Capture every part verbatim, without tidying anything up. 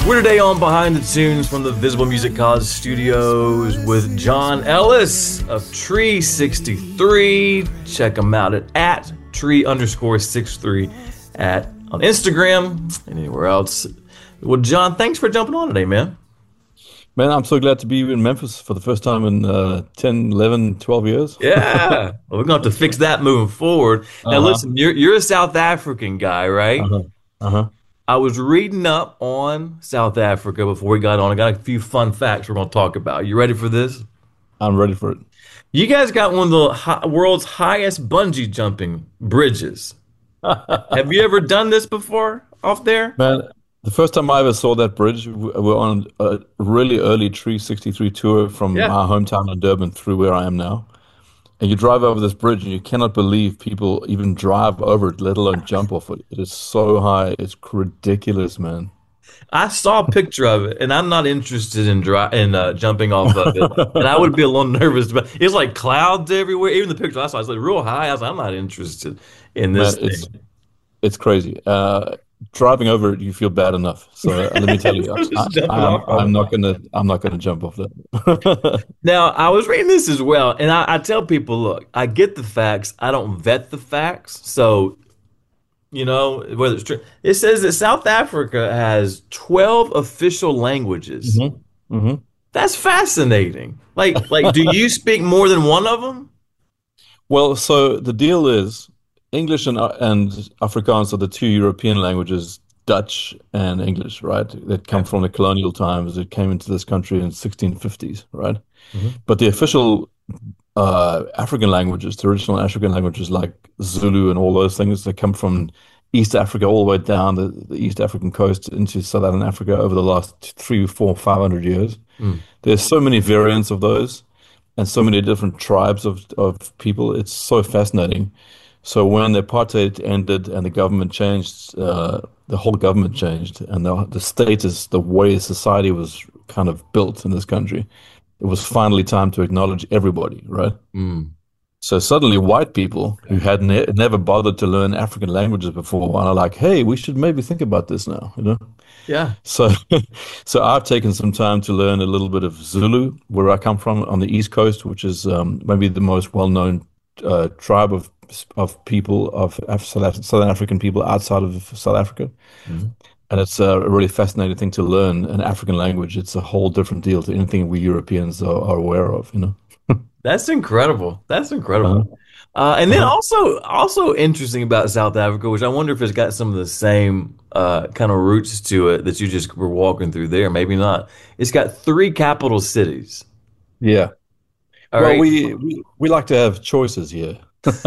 We're today on Behind the Tunes from the Visible Music Cause studios with John Ellis of Tree sixty-three. Check him out at, at tree underscore six three at on Instagram and anywhere else. Well, John, thanks for jumping on today, man. Man, I'm so glad to be in Memphis for the first time in uh, ten, eleven, twelve years. Yeah. Well, we're going to have to fix that moving forward. Now, Uh-huh. listen, you're, you're a South African guy, right? Uh-huh. Uh-huh. I was reading up on South Africa before we got on. I got a few fun facts we're going to talk about. You ready for this? I'm ready for it. You guys got one of the hi- world's highest bungee jumping bridges. Have you ever done this before off there? Man, the first time I ever saw that bridge, we were on a really early Tree sixty-three tour from Yeah. my hometown in Durban through where I am now. And you drive over this bridge and you cannot believe people even drive over it, let alone jump off it. It is so high. It's ridiculous, man. I saw a picture of it, and I'm not interested in dri- in uh, jumping off of it. And I would be a little nervous, but it's like clouds everywhere. Even the picture I saw, it's like real high. I was like, I'm not interested in Man, this it's thing. it's crazy. Uh, driving over it, you feel bad enough. So uh, let me tell you, I, Just jumping I am off of I'm it. not gonna I'm not gonna jump off that. Now, I was reading this as well, and I, I tell people, look, I get the facts. I don't vet the facts. So, you know, whether it's true. It says that South Africa has twelve official languages. hmm hmm That's fascinating. Like, like, do you speak more than one of them? Well, so the deal is English and uh, and Afrikaans are the two European languages, Dutch and English, right? That come Okay. from the colonial times. It came into this country in sixteen fifties, right? Mhm. But the official uh, African languages, the original African languages like Zulu and all those things that come from East Africa all the way down the, the East African coast into Southern Africa over the last three, four, five hundred years. Mm. There's so many variants of those and so many different tribes of, of people. It's so fascinating. So when the apartheid ended and the government changed, uh, the whole government changed, and the, the status, the way society was kind of built in this country, it was finally time to acknowledge everybody, right? Mm. So suddenly, white people who had ne never bothered to learn African languages before are like, "Hey, we should maybe think about this now," you know? Yeah. So, so I've taken some time to learn a little bit of Zulu, where I come from on the East Coast, which is um, maybe the most well-known uh, tribe of of people of Af South Southern African people outside of South Africa, Mhm. and it's a really fascinating thing to learn an African language. It's a whole different deal to anything we Europeans are, are aware of, you know. That's incredible. That's Uh-huh. incredible. Uh, and then Uh-huh. also, also interesting about South Africa, which I wonder if it's got some of the same uh, kind of roots to it that you just were walking through there. Maybe not. It's got three capital cities. Yeah. All Well, right. we, we we like to have choices here.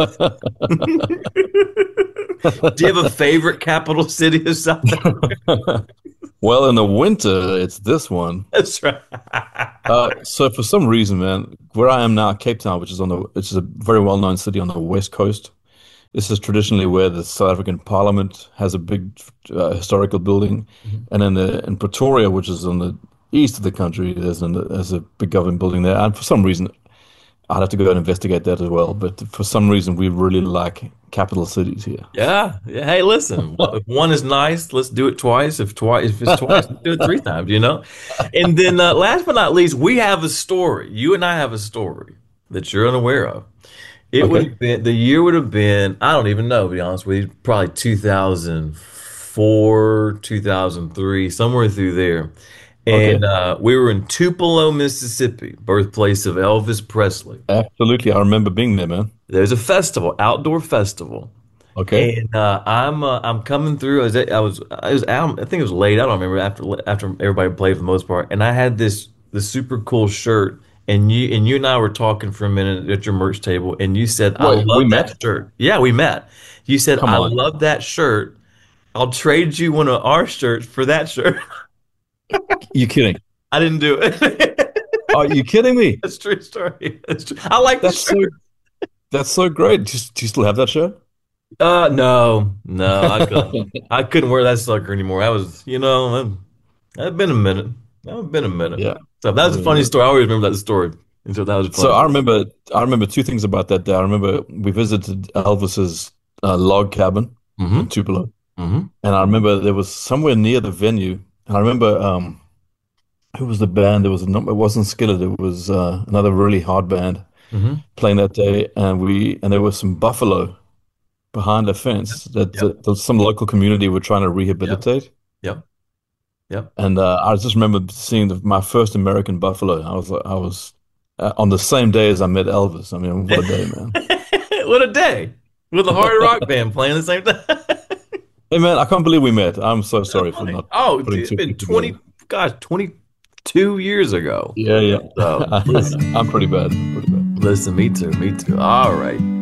Do you have a favorite capital city of South Africa? Well, in the winter, it's this one. That's right. Uh, so for some reason, man, where I am now, Cape Town, which is on the, which is a very well-known city on the west coast. This is traditionally where the South African Parliament has a big uh, historical building, Mhm. and in the in Pretoria, which is on the east of the country, there's an, there's a big government building there. And for some reason, I'd have to go and investigate that as well. But for some reason, we really like capital cities here. Yeah. Yeah. Hey, listen. wha- If one is nice, let's do it twice. If twice, if it's twice, let's do it three times. You know. And then, uh, last but not least, we have a story. You and I have a story that you're unaware of. It would Okay. have been the year would have been I don't even know to be honest with you, probably two thousand four, two thousand three, somewhere through there. And Okay. uh, we were in Tupelo, Mississippi, birthplace of Elvis Presley. Absolutely. I remember being there, man. There's a festival, outdoor festival, Okay. and uh, I'm uh, I'm coming through. I was I was I was out. I think it was late. I don't remember after after everybody played for the most part. And I had this this super cool shirt. And you and you and I were talking for a minute at your merch table, and you said, "I Wait, we love met? that shirt." Yeah, we met. You said, Come "I on. love that shirt. I'll trade you one of our shirts for that shirt." You kidding? I didn't do it. Are you kidding me? That's a true story. That's true. I like the That's so shirt. that's so great. Do you, do you still have that shirt? Uh, no, no, I couldn't. I couldn't wear that sucker anymore. That was, you know, That's been a minute. That's been a minute. Yeah. So that was a funny story. I always remember that story. And so that was So funny. I remember, I remember two things about that day. I remember we visited Elvis's uh, log cabin Mm-hmm. in Tupelo, Mm-hmm. and I remember there was somewhere near the venue. And I remember um, who was the band? It was not, it wasn't Skillet. It was uh, another really hard band Hmm. playing that day, and we and there was some buffalo behind a fence that, Yep. that, that some local community were trying to Yep. rehabilitate. Yep. Yep. And uh, I just remember seeing the, my first American buffalo. I was I was uh, on the same day as I met Elvis. I mean, what a day, man! What a day with a hard rock band playing the same time. Hey, man, I can't believe we met. I'm so That's sorry for funny. not Oh, putting dude, it's two been people together. twenty, gosh, twenty-two years ago. Yeah, yeah. So, listen, I'm pretty bad. I'm pretty bad. listen, me too, me too. All right.